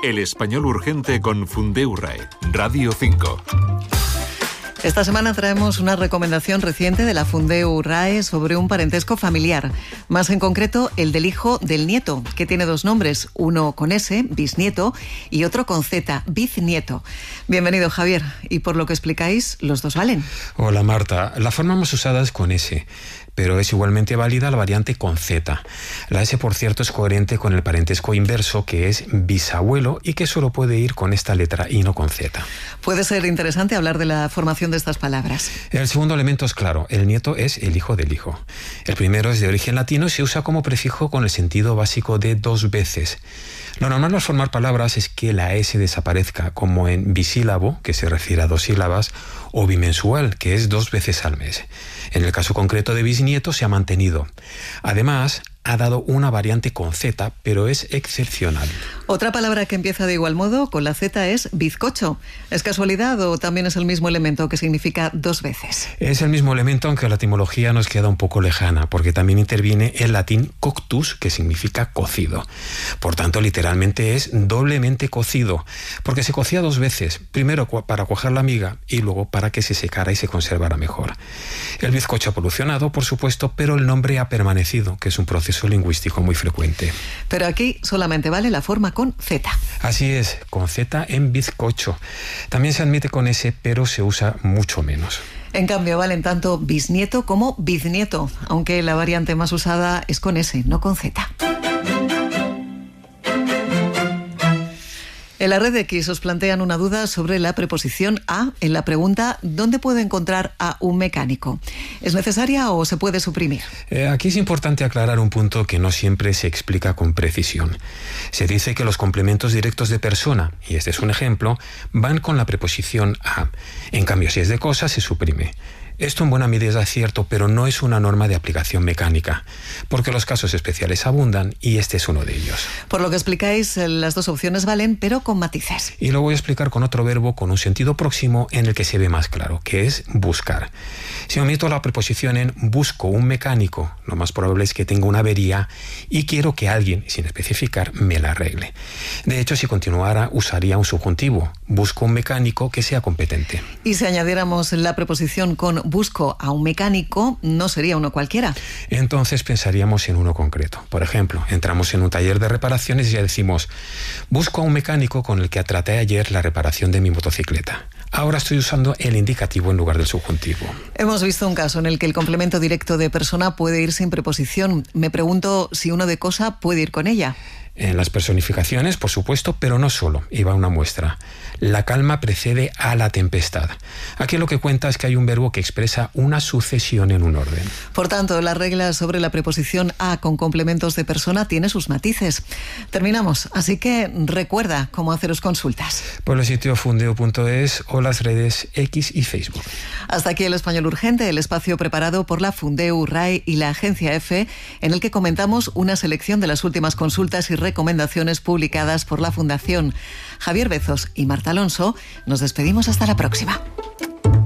El español urgente con Fundeu RAE, Radio 5. Esta semana traemos una recomendación reciente de la Fundeu RAE sobre un parentesco familiar, más en concreto el del hijo del nieto, que tiene dos nombres, uno con S, bisnieto, y otro con Z, biznieto. Bienvenido, Javier, y por lo que explicáis, los dos valen. Hola, Marta. La forma más usada es con S, pero es igualmente válida la variante con Z. La S, por cierto, es coherente con el parentesco inverso, que es bisabuelo, y que solo puede ir con esta letra y no con Z. Puede ser interesante hablar de la formación de estas palabras. El segundo elemento es claro, el nieto es el hijo del hijo. El primero es de origen latino y se usa como prefijo con el sentido básico de dos veces. Lo normal al formar palabras es que la S desaparezca, como en bisílabo, que se refiere a dos sílabas, o bimensual, que es 2 veces al mes. En el caso concreto de bisnieto se ha mantenido. Además, ha dado una variante con Z, pero es excepcional. Otra palabra que empieza de igual modo con la Z es bizcocho. ¿Es casualidad o también es el mismo elemento que significa 2 veces? Es el mismo elemento, aunque la etimología nos queda un poco lejana, porque también interviene el latín coctus, que significa cocido. Por tanto, literalmente es doblemente cocido, porque se cocía 2 veces, primero para cuajar la miga y luego para que se secara y se conservara mejor. El bizcocho ha evolucionado, por supuesto, pero el nombre ha permanecido, que es un proceso lingüístico muy frecuente. Pero aquí solamente vale la forma con Z. Así es, con Z en bizcocho. También se admite con S, pero se usa mucho menos. En cambio, valen tanto bisnieto como biznieto, aunque la variante más usada es con S, no con Z. En la red X os plantean una duda sobre la preposición a en la pregunta ¿dónde puedo encontrar a un mecánico? ¿Es necesaria o se puede suprimir? Aquí es importante aclarar un punto que no siempre se explica con precisión. Se dice que los complementos directos de persona, y este es un ejemplo, van con la preposición a. En cambio, si es de cosa, se suprime. Esto en buena medida es cierto, pero no es una norma de aplicación mecánica, porque los casos especiales abundan y este es uno de ellos. Por lo que explicáis, las dos opciones valen, pero con matices. Y lo voy a explicar con otro verbo con un sentido próximo en el que se ve más claro, que es buscar. Si omito la preposición en busco un mecánico, lo más probable es que tenga una avería y quiero que alguien, sin especificar, me la arregle. De hecho, si continuara, usaría un subjuntivo. Busco un mecánico que sea competente. Y si añadiéramos la preposición con busco a un mecánico, no sería uno cualquiera. Entonces pensaríamos en uno concreto. Por ejemplo, entramos en un taller de reparaciones y ya decimos, busco a un mecánico con el que traté ayer la reparación de mi motocicleta. Ahora estoy usando el indicativo en lugar del subjuntivo. Hemos visto un caso en el que el complemento directo de persona puede ir sin preposición. Me pregunto si uno de cosa puede ir con ella. En las personificaciones, por supuesto, pero no solo. Y va una muestra. La calma precede a la tempestad. Aquí lo que cuenta es que hay un verbo que expresa una sucesión en un orden. Por tanto, la regla sobre la preposición a con complementos de persona tiene sus matices. Terminamos, así que recuerda cómo haceros consultas. Por el sitio fundeu.es o las redes X y Facebook. Hasta aquí el Español Urgente, el espacio preparado por la Fundeu RAE y la Agencia EFE, en el que comentamos una selección de las últimas consultas y recomendaciones publicadas por la Fundación. Javier Bezos y Marta Alonso, nos despedimos hasta la próxima.